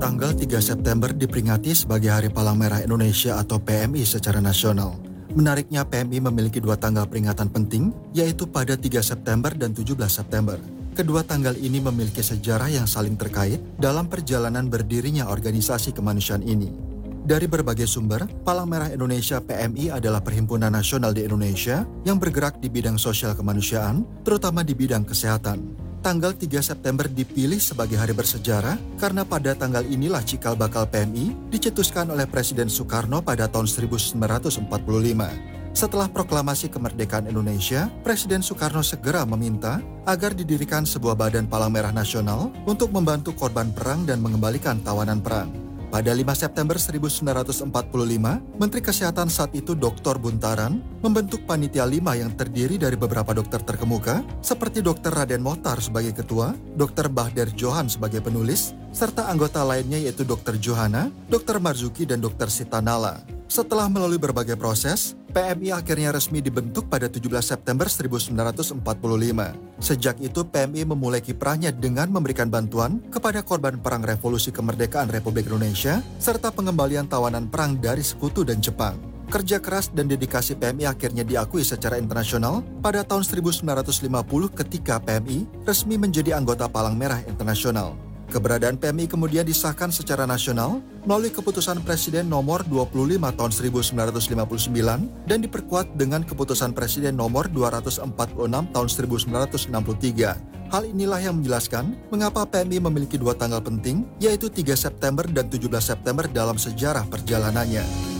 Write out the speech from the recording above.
Tanggal 3 September diperingati sebagai Hari Palang Merah Indonesia atau PMI secara nasional. Menariknya PMI memiliki dua tanggal peringatan penting, yaitu pada 3 September dan 17 September. Kedua tanggal ini memiliki sejarah yang saling terkait dalam perjalanan berdirinya organisasi kemanusiaan ini. Dari berbagai sumber, Palang Merah Indonesia PMI adalah perhimpunan nasional di Indonesia yang bergerak di bidang sosial kemanusiaan, terutama di bidang kesehatan. Tanggal 3 September dipilih sebagai hari bersejarah karena pada tanggal inilah cikal bakal PMI dicetuskan oleh Presiden Soekarno pada tahun 1945. Setelah proklamasi kemerdekaan Indonesia, Presiden Soekarno segera meminta agar didirikan sebuah badan Palang Merah Nasional untuk membantu korban perang dan mengembalikan tawanan perang. Pada 5 September 1945, Menteri Kesehatan saat itu Dr. Buntaran membentuk Panitia 5 yang terdiri dari beberapa dokter terkemuka, seperti Dr. Raden Mochtar sebagai ketua, Dr. Bahder Johan sebagai penulis, serta anggota lainnya yaitu Dr. Johana, Dr. Marzuki, dan Dr. Sitanala. Setelah melalui berbagai proses, PMI akhirnya resmi dibentuk pada 17 September 1945. Sejak itu PMI memulai kiprahnya dengan memberikan bantuan kepada korban perang revolusi kemerdekaan Republik Indonesia serta pengembalian tawanan perang dari Sekutu dan Jepang. Kerja keras dan dedikasi PMI akhirnya diakui secara internasional pada tahun 1950 ketika PMI resmi menjadi anggota Palang Merah Internasional. Keberadaan PMI kemudian disahkan secara nasional melalui keputusan Presiden nomor 25 tahun 1959 dan diperkuat dengan keputusan Presiden nomor 246 tahun 1963. Hal inilah yang menjelaskan mengapa PMI memiliki dua tanggal penting, yaitu 3 September dan 17 September dalam sejarah perjalanannya.